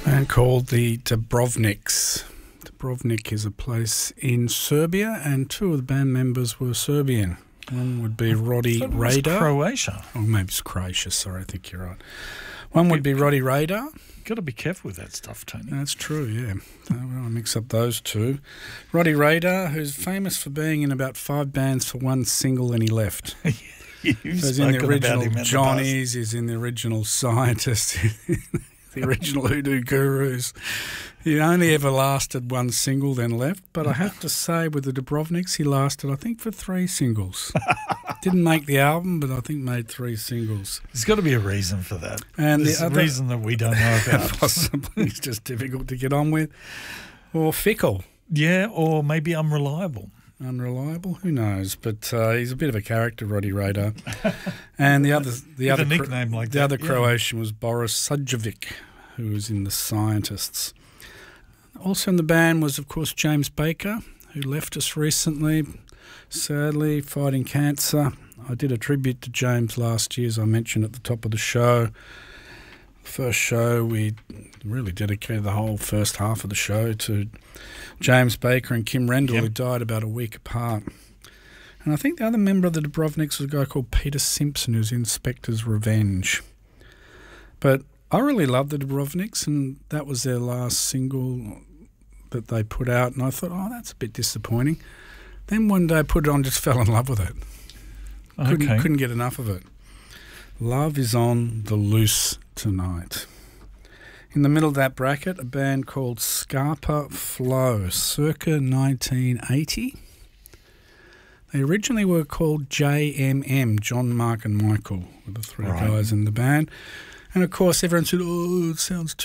And called the Dubrovniks. Dubrovnik is a place in Serbia, and two of the band members were Serbian. One would be Roddy Radar. Croatia. Oh, maybe it's Croatia. Sorry, I think you're right. One would be Roddy Radar. Got to be careful with that stuff, Tony. That's true, yeah. I mix up those two. Roddy Radar, who's famous for being in about 5 bands for one single, and he left. He's in the original Johnnies, he's in the original Scientists, the original Hoodoo Gurus. He only ever lasted one single, then left. But I have to say, with the Dubrovniks, he lasted, I think, for 3 singles. Didn't make the album, but I think made 3 singles. There's got to be a reason for that. And there's a reason that we don't know about. Possibly. He's just difficult to get on with. Or fickle. Yeah, or maybe unreliable. Unreliable? Who knows? But he's a bit of a character, Roddy Radar. And the other nickname like the other Croatian was Boris Sujovic, who was in the Scientists. Also in the band was, of course, James Baker, who left us recently, sadly, fighting cancer. I did a tribute to James last year, as I mentioned at the top of the show. First show, we really dedicated the whole first half of the show to James Baker and Kim Rendell, who died about a week apart. And I think the other member of the Dubrovniks was a guy called Peter Simpson, who's in Spectre's Revenge. But I really loved the Dubrovniks, and that was their last single that they put out, and I thought, that's a bit disappointing. Then one day I put it on, just fell in love with it. Couldn't get enough of it. Love is on the loose tonight. In the middle of that bracket, a band called Scarpa Flow, circa 1980. They originally were called JMM, John, Mark and Michael, were the 3 guys in the band. And of course everyone said, it sounds